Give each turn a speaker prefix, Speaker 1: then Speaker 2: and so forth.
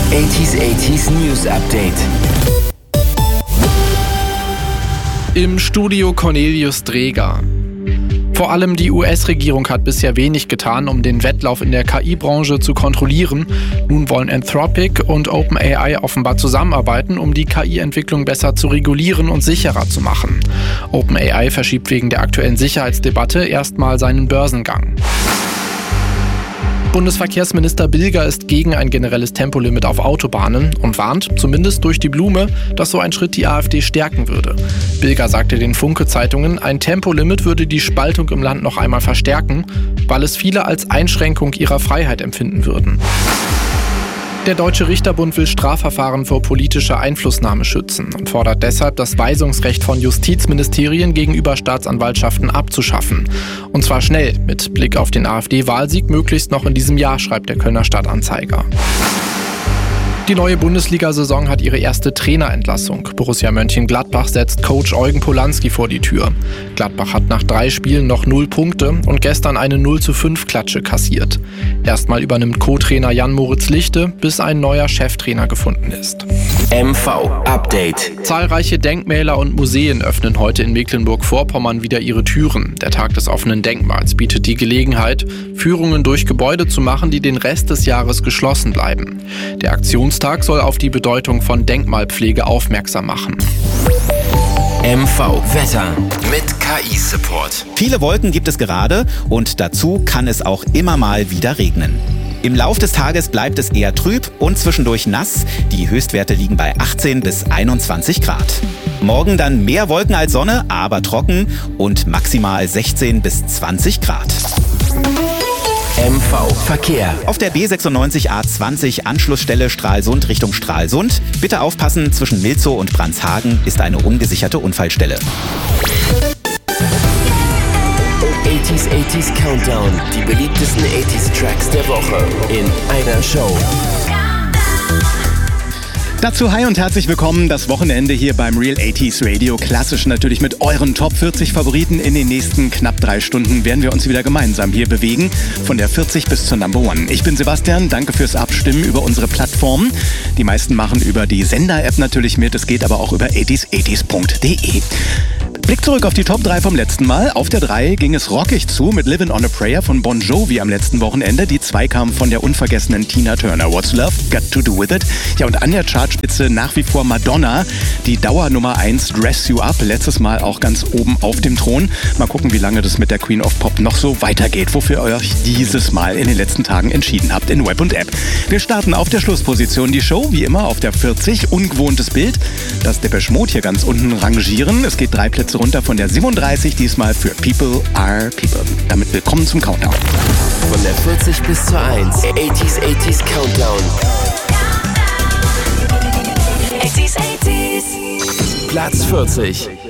Speaker 1: 80s News Update.
Speaker 2: Im Studio Cornelius Dreger. Vor allem die US-Regierung hat bisher wenig getan, um den Wettlauf in der KI-Branche zu kontrollieren. Nun wollen Anthropic und OpenAI offenbar zusammenarbeiten, um die KI-Entwicklung besser zu regulieren und sicherer zu machen. OpenAI verschiebt wegen der aktuellen Sicherheitsdebatte erstmal seinen Börsengang. Bundesverkehrsminister Bilger ist gegen ein generelles Tempolimit auf Autobahnen und warnt, zumindest durch die Blume, dass so ein Schritt die AfD stärken würde. Bilger sagte den Funke-Zeitungen, ein Tempolimit würde die Spaltung im Land noch einmal verstärken, weil es viele als Einschränkung ihrer Freiheit empfinden würden. Der Deutsche Richterbund will Strafverfahren vor politischer Einflussnahme schützen und fordert deshalb, das Weisungsrecht von Justizministerien gegenüber Staatsanwaltschaften abzuschaffen. Und zwar schnell, mit Blick auf den AfD-Wahlsieg möglichst noch in diesem Jahr, schreibt der Kölner Stadtanzeiger. Die neue Bundesliga-Saison hat ihre erste Trainerentlassung. Borussia Mönchengladbach setzt Coach Eugen Polanski vor die Tür. Gladbach hat nach 3 Spielen noch 0 Punkte und gestern eine 0:5-Klatsche kassiert. Erstmal übernimmt Co-Trainer Jan-Moritz Lichte, bis ein neuer Cheftrainer gefunden ist.
Speaker 1: MV Update.
Speaker 2: Zahlreiche Denkmäler und Museen öffnen heute in Mecklenburg-Vorpommern wieder ihre Türen. Der Tag des offenen Denkmals bietet die Gelegenheit, Führungen durch Gebäude zu machen, die den Rest des Jahres geschlossen bleiben. Der Aktionstag soll auf die Bedeutung von Denkmalpflege aufmerksam machen.
Speaker 1: MV Wetter mit KI-Support.
Speaker 3: Viele Wolken gibt es gerade und dazu kann es auch immer mal wieder regnen. Im Lauf des Tages bleibt es eher trüb und zwischendurch nass. Die Höchstwerte liegen bei 18 bis 21 Grad. Morgen dann mehr Wolken als Sonne, aber trocken und maximal 16 bis 20 Grad.
Speaker 1: MV Verkehr.
Speaker 3: Auf der B96 A20 Anschlussstelle Stralsund Richtung Stralsund. Bitte aufpassen, zwischen Milzow und Brandshagen ist eine ungesicherte Unfallstelle.
Speaker 1: 80s Countdown. Die beliebtesten 80s Tracks der Woche in einer Show.
Speaker 4: Dazu hi und herzlich willkommen, das Wochenende hier beim Real 80s Radio. Klassisch natürlich mit euren Top 40 Favoriten. In den nächsten knapp 3 Stunden werden wir uns wieder gemeinsam hier bewegen, von der 40 bis zur Number One. Ich bin Sebastian, danke fürs Abstimmen über unsere Plattform. Die meisten machen über die Sender-App natürlich mit, es geht aber auch über 80s80s.de. Blick zurück auf die Top 3 vom letzten Mal. Auf der 3 ging es rockig zu mit Livin' on a Prayer von Bon Jovi am letzten Wochenende. Die 2 kamen von der unvergessenen Tina Turner. What's Love Got to Do With It? Ja, und an der Chartspitze nach wie vor Madonna. Die Dauernummer 1 Dress You Up. Letztes Mal auch ganz oben auf dem Thron. Mal gucken, wie lange das mit der Queen of Pop noch so weitergeht. Wofür ihr euch dieses Mal in den letzten Tagen entschieden habt in Web und App. Wir starten auf der Schlussposition die Show. Wie immer auf der 40. Ungewohntes Bild. Das Depeche Mode hier ganz unten rangieren. Es geht 3 Plätze runter von der 37, diesmal für People Are People. Damit willkommen zum Countdown.
Speaker 1: Von der 40 bis zur 1. 80s Countdown.
Speaker 5: 80s.
Speaker 1: Platz 40.